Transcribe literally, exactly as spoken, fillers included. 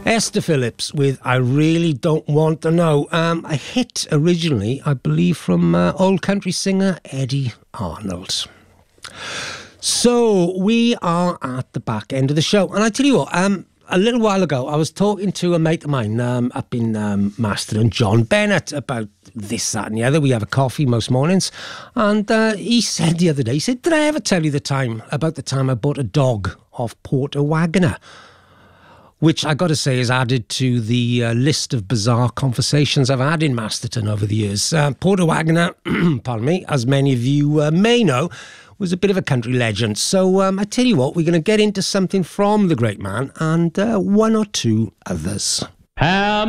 Esther Phillips with I Really Don't Want to Know. Um, a hit originally, I believe, from uh, old country singer Eddie Arnold. So we are at the back end of the show. And I tell you what, um, a little while ago, I was talking to a mate of mine um, up in um, Masterton, John Bennett, about this, that and the other. We have a coffee most mornings. And uh, he said the other day, he said, did I ever tell you the time, about the time I bought a dog off Porter Wagoner? Which I got to say is added to the uh, list of bizarre conversations I've had in Masterton over the years. Uh, Porter Wagoner, pardon me, as many of you uh, may know, was a bit of a country legend. So um, I tell you what, we're going to get into something from the great man and uh, one or two others. Um.